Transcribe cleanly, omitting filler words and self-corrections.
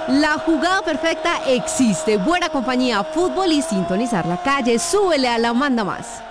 La jugada perfecta existe. Buena compañía, fútbol y sintonizar la calle. Súbele a la Manda Más.